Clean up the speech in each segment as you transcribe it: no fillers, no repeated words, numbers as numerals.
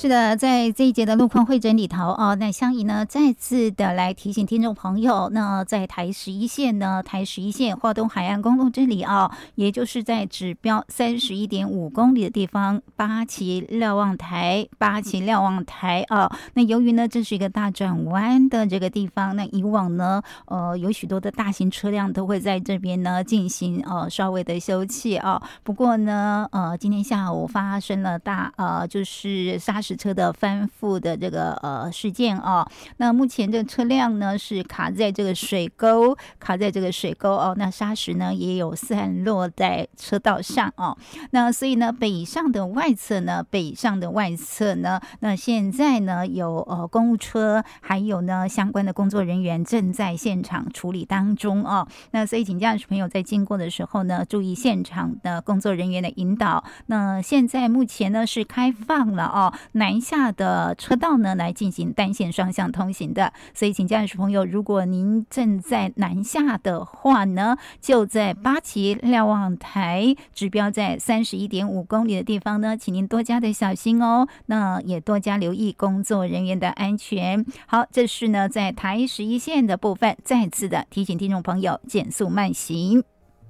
是的，在这一节的路况会诊里头哦，那香怡呢再次的来提醒听众朋友，那在台11线呢，台11线花东海岸公路这里啊，也就是在指标31.5公里的地方，八旗瞭望台啊，那由于呢这是一个大转弯的这个地方，那以往呢有许多的大型车辆都会在这边呢进行稍微的休憩啊，不过呢今天下午发生了就是砂石车的翻覆的这个事件啊，那目前这车辆呢是卡在这个水沟哦，那砂石呢也有散落在车道上哦，那所以呢北上的外侧呢，那现在呢有公务车还有呢相关的工作人员正在现场处理当中哦，那所以请驾驶朋友在经过的时候呢，注意现场的工作人员的引导。那现在目前呢是开放了哦，南下的车道呢来进行单线双向通行的，所以请驾驶朋友，如果您正在南下的话呢，就在八旗瞭望台指标在31.5公里的地方呢，请您多加的小心哦，那也多加留意工作人员的安全。好，这是呢在台11线的部分，再次的提醒听众朋友减速慢行。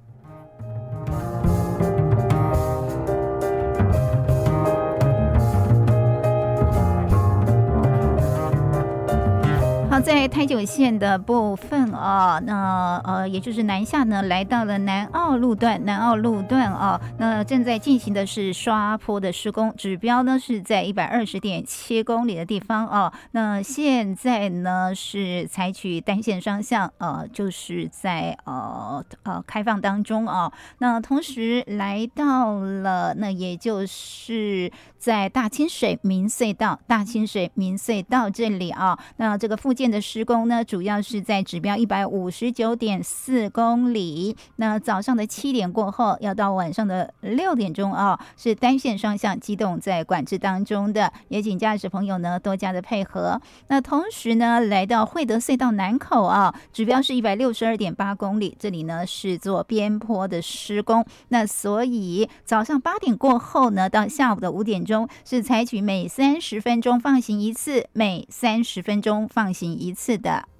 好，在台9线的部分啊，那也就是南下呢，来到了南澳路段啊，那正在进行的是刷坡的施工，指标呢是在120.7公里的地方啊。那现在呢是采取单线双向，就是在开放当中啊。那同时来到了，那也就是在大清水民隧道这里啊，那这个附近的施工呢，主要是在指标159.4公里。那早上的7点过后，要到晚上的6点钟啊，是单线双向机动在管制当中的，也请驾驶朋友呢多加的配合。那同时呢，来到惠德隧道南口啊，指标是162.8公里，这里呢是做边坡的施工。那所以早上8点过后呢，到下午的5点钟是采取每30分钟放行一次的。